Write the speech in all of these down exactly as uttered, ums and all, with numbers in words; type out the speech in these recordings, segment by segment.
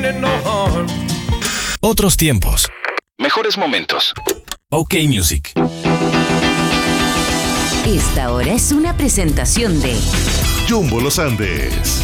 meaning no harm. Otros tiempos. Mejores momentos. OK Music. Esta hora es una presentación de Jumbo Los Andes.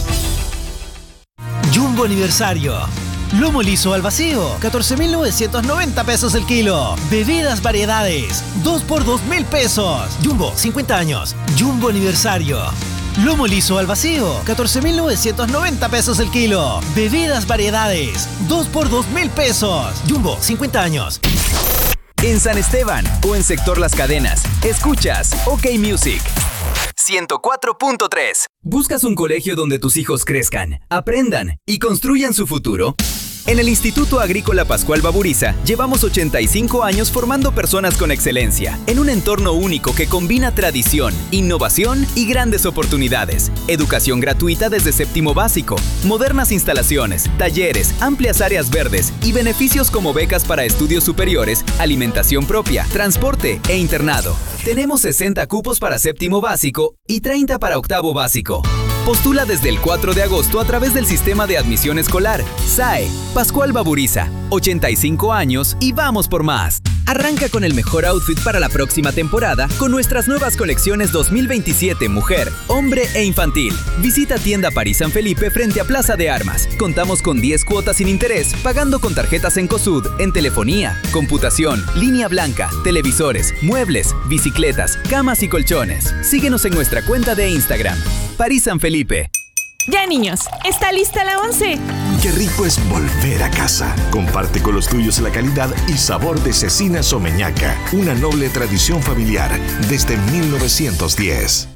Jumbo Aniversario. Lomo liso al vacío, catorce mil novecientos noventa pesos el kilo. Bebidas variedades, dos por dos mil pesos. Jumbo, cincuenta años. Jumbo Aniversario. Lomo liso al vacío, catorce mil novecientos noventa pesos el kilo. Bebidas variedades, dos por dos mil pesos. Jumbo, cincuenta años. En San Esteban o en Sector Las Cadenas, escuchas OK Music ciento cuatro punto tres. ¿Buscas un colegio donde tus hijos crezcan, aprendan y construyan su futuro? En el Instituto Agrícola Pascual Baburiza llevamos ochenta y cinco años formando personas con excelencia, en un entorno único que combina tradición, innovación y grandes oportunidades. Educación gratuita desde séptimo básico, modernas instalaciones, talleres, amplias áreas verdes y beneficios como becas para estudios superiores, alimentación propia, transporte e internado. Tenemos sesenta cupos para séptimo básico y treinta para octavo básico. Postula desde el cuatro de agosto a través del sistema de admisión escolar. S A E, Pascual Baburiza, ochenta y cinco años y vamos por más. Arranca con el mejor outfit para la próxima temporada con nuestras nuevas colecciones dos mil veintisiete mujer, hombre e infantil. Visita tienda París San Felipe frente a Plaza de Armas. Contamos con diez cuotas sin interés, pagando con tarjetas en COSUD, en telefonía, computación, línea blanca, televisores, muebles, bicicletas, camas y colchones. Síguenos en nuestra cuenta de Instagram, París San Felipe. Ya, niños, ¿está lista la once? Qué rico es volver a casa. Comparte con los tuyos la calidad y sabor de Cecina Someñaca, una noble tradición familiar desde mil novecientos diez.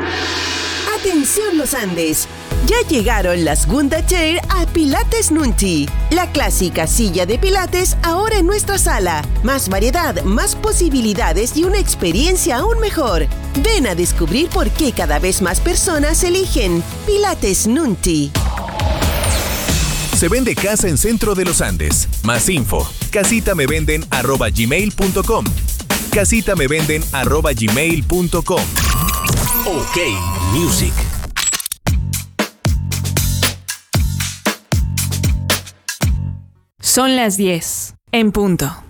Atención Los Andes, ya llegaron las Gunda Chair a Pilates Nunchi, la clásica silla de pilates ahora en nuestra sala. Más variedad, más posibilidades y una experiencia aún mejor. Ven a descubrir por qué cada vez más personas eligen Pilates Nunchi. Se vende casa en Centro de los Andes. Más info, casitamevenden arroba gmail punto com. casitamevenden arroba gmail punto com. OK Music. Son las diez, en punto.